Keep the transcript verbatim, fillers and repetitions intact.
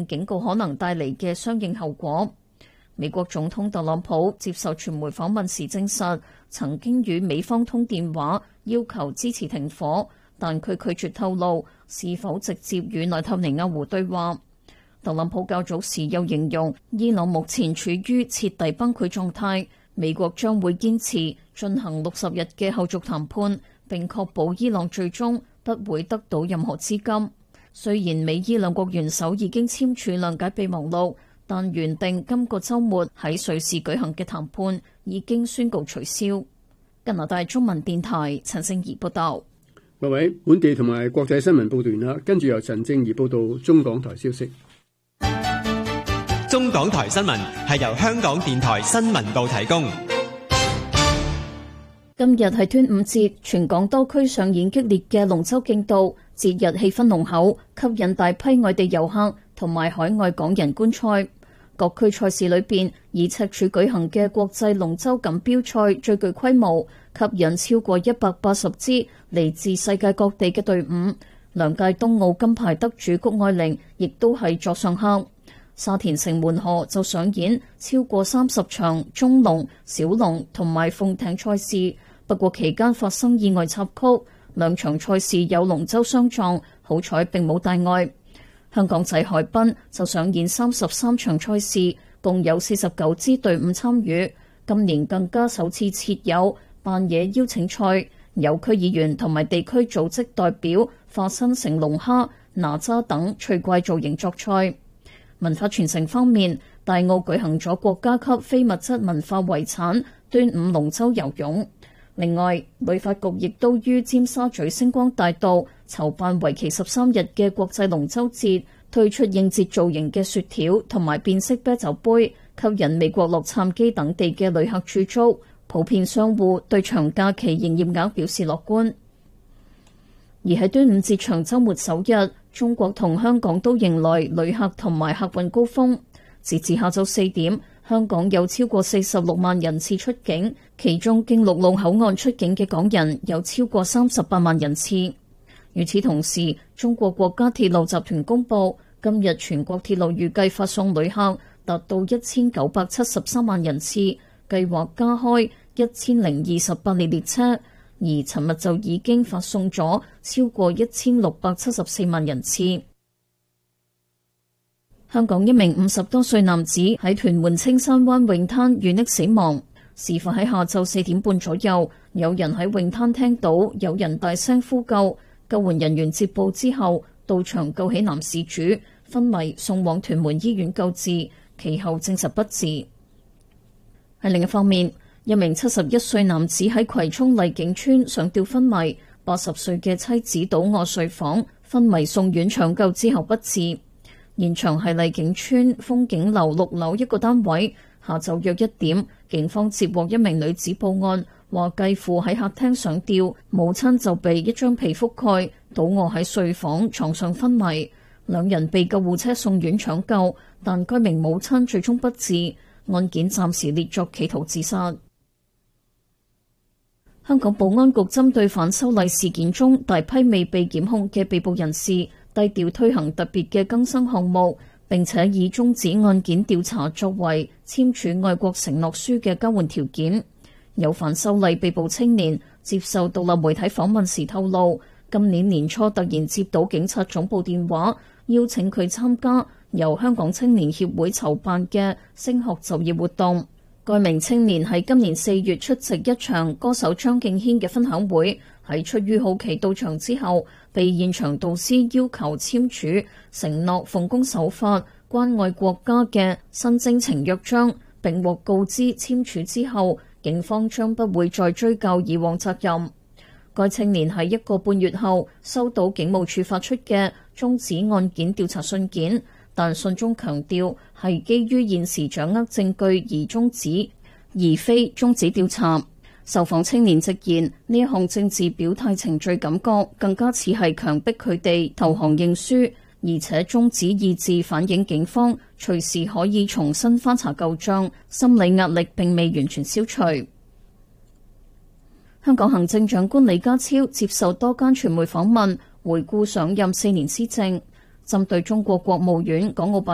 並警告可能帶嚟嘅相應後果。美國總統特朗普接受傳媒訪問時證實，曾經與美方通電話要求支持停火，但佢拒絕透露是否直接與內塔尼亞胡對話。特朗普較早時又形容伊朗目前處於徹底崩潰狀態，美國將會堅持進行六十日嘅後續談判，並確保伊朗最終不會得到任何資金。雖然美伊兩國元首已經簽署諒解備忘錄，但原定今個週末喺瑞士舉行嘅談判已經宣告取消。加拿大中文電台陳勝怡報道。 各位，本地同埋國際新聞報道完啦，跟住由陳正怡報道中港台消息。 中港台新聞係由香港電台新聞部提供。 今日係端午節，全港多區上演激烈嘅龍舟競渡，節日氣氛濃厚，吸引大批外地遊客同埋海外港人觀賽。各區賽事裏邊，以赤柱舉行嘅國際龍舟錦標賽最具規模，吸引超過一百八十支嚟自世界各地嘅隊伍。兩屆冬奧金牌得主谷愛凌亦都係座上客。沙田城門河就上演超過三十場中龍、小龍同埋鳳艇賽事，不過期間發生意外插曲，兩場賽事有龍舟相撞，好彩並冇大礙。香港仔海濱就上演三十三場賽事，共有四十九支隊伍參與。今年更加首次設有扮野邀請賽，有區議員同埋地區組織代表化身成龍蝦、哪吒等趣怪造型作賽。文化傳承方面，大澳舉行咗國家級非物質文化遺產端午龍舟游泳。另外，旅發局亦都於尖沙咀星光大道籌辦為期十三日嘅國際龍舟節，推出應節造型嘅雪條同埋變色啤酒杯，吸引美國洛杉磯等地嘅旅客駐足。普遍商戶對長假期營業額表示樂觀。而喺端午節長週末首日，中國同香港都迎來旅客同埋客運高峰。截至下晝四點，香港有超過四十六萬人次出境，其中經陸路口岸出境嘅港人有超過三十八萬人次。與此同時，中國國家鐵路集團公布，今日全國鐵路預計發送旅客達到一千九百七十三萬人次，計劃加開一千零二十八列列車。而尋日就已經發送咗超過一千六百七十四萬人次。香港一名五十多歲男子喺屯門青山灣泳灘遇溺死亡。事發喺下晝四點半左右，有人喺泳灘聽到有人大聲呼救，救援人員接報之後到場救起男事主，昏迷送往屯門醫院救治，其後證實不治。喺另一方面，一名七十一歲男子喺葵涌麗景村上吊昏迷，八十歲嘅妻子倒卧睡房，昏迷送院搶救之後不治。現場係麗景村風景樓六樓一個單位。下晝約一點，警方接獲一名女子報案，話繼父喺客廳上吊，母親就被一張被覆蓋，倒卧喺睡房床上昏迷。兩人被救護車送院搶救，但該名母親最終不治。案件暫時列作企圖自殺。香港保安局針對反修例事件中大批未被檢控嘅被捕人士，低調推行特別嘅更生項目，並且以終止案件調查作為簽署愛國承諾書嘅交換條件。有反修例被捕青年接受獨立媒體訪問時透露，今年年初突然接到警察總部電話，邀請佢參加由香港青年協會籌辦嘅升學就業活動。該名青年喺今年四月出席一場歌手張敬軒嘅分享會，喺出於好奇到場之後，被現場導師要求簽署承諾奉公守法、關愛國家嘅新征程約章，並獲告知簽署之後，警方將不會再追究以往責任。該青年喺一個半月後收到警務處發出嘅終止案件調查信件，但信中強調係基於現時掌握證據而終止，而非終止調查。受訪青年直言，呢一項政治表態程序感覺更加似係強迫佢哋投降認輸，而且終止意志反映警方隨時可以重新翻查舊賬，心理壓力並未完全消除。香港行政長官李家超接受多間傳媒訪問，回顧上任四年施政，針對中國國務院港澳辦